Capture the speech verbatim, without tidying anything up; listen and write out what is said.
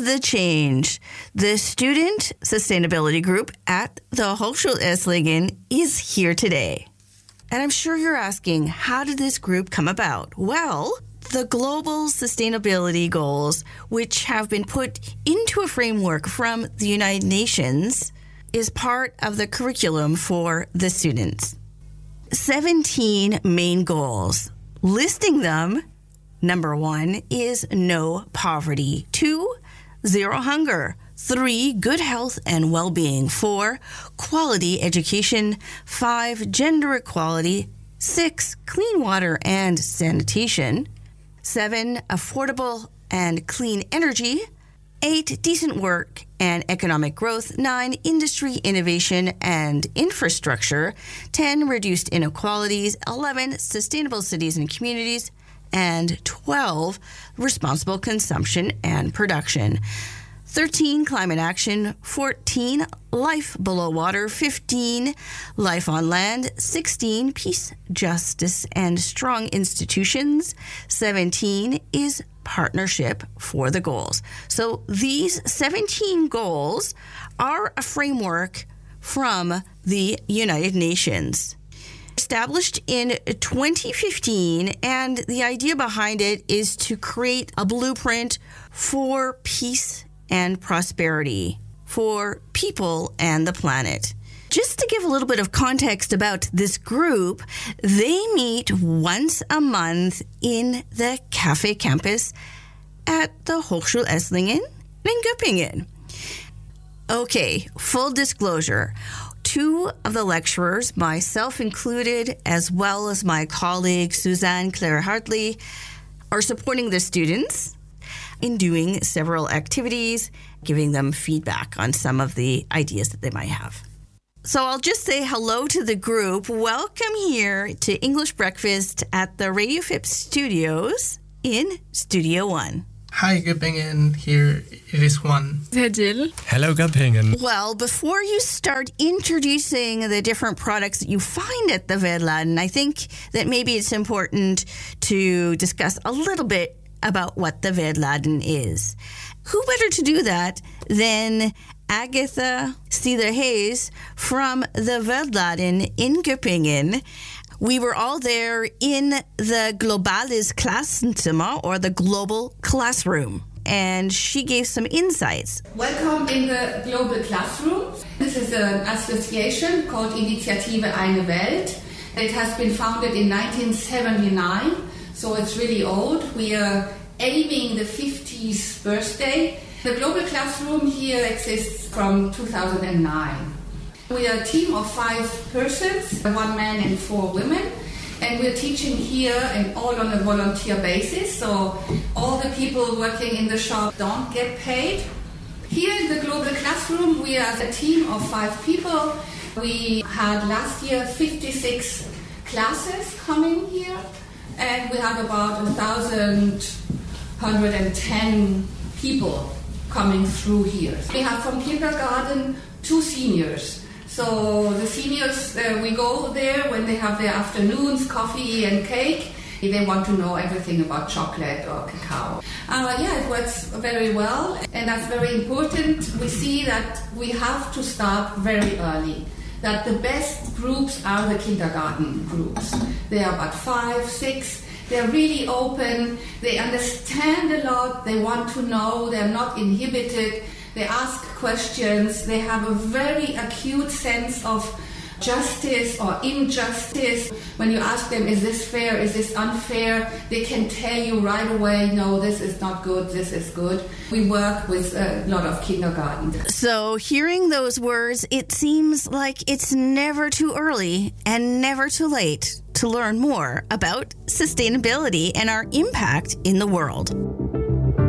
the change. The Student Sustainability Group at the Hochschule Esslingen is here today. And I'm sure you're asking, how did this group come about? Well, the global sustainability goals, which have been put into a framework from the United Nations, is part of the curriculum for the students. seventeen main goals. Listing them, number one is no poverty. Two, zero hunger. Three, good health and well-being. Four, quality education. Five, gender equality. Six, clean water and sanitation. Seven, affordable and clean energy. Eight, decent work and economic growth. Nine, industry, innovation, and infrastructure. Ten, reduced inequalities. Eleven, sustainable cities and communities. And twelve, responsible consumption and production. thirteen, climate action. fourteen, life below water. fifteen, life on land. sixteen, peace, justice, and strong institutions. seventeen is partnership for the goals. So these seventeen goals are a framework from the United Nations. Established in twenty fifteen, and the idea behind it is to create a blueprint for peace and prosperity for people and the planet. Just to give a little bit of context about this group, they meet once a month in the Cafe Campus at the Hochschule Esslingen in Göppingen. Okay, full disclosure. Two of the lecturers, myself included, as well as my colleague Suzanne Claire Hartley, are supporting the students in doing several activities, giving them feedback on some of the ideas that they might have. So I'll just say hello to the group. Welcome here to English Breakfast at the Radio F I P studios in Studio One. Hi, Göppingen. Here it is Juan. Jill. Hello, Göppingen. Well, before you start introducing the different products that you find at the Vedladen, I think that maybe it's important to discuss a little bit about what the Vedladen is. Who better to do that than Agatha Seether-Hayes from the Vedladen in Göppingen. We were all there in the Globales Klassenzimmer, or the global classroom, and she gave some insights. Welcome in the global classroom. This is an association called Initiative Eine Welt. It has been founded in nineteen seventy-nine, so it's really old. We are aiming the fiftieth birthday. The global classroom here exists from two thousand nine. We are a team of five persons, one man and four women, and we're teaching here and all on a volunteer basis, so all the people working in the shop don't get paid. Here in the global classroom, we are a team of five people. We had last year fifty-six classes coming here, and we have about one thousand one hundred ten people coming through here. We have from kindergarten to seniors. So the seniors, uh, we go there when they have their afternoons, coffee and cake. They want to know everything about chocolate or cacao. Uh, yeah, it works very well, and that's very important. We see that we have to start very early, that the best groups are the kindergarten groups. They are about five, six. They're really open. They understand a lot. They want to know. They're not inhibited. They ask questions. They have a very acute sense of justice or injustice. When you ask them, is this fair, is this unfair, they can tell you right away, no, this is not good, this is good. We work with a lot of kindergarten. So hearing those words, it seems like it's never too early and never too late to learn more about sustainability and our impact in the world.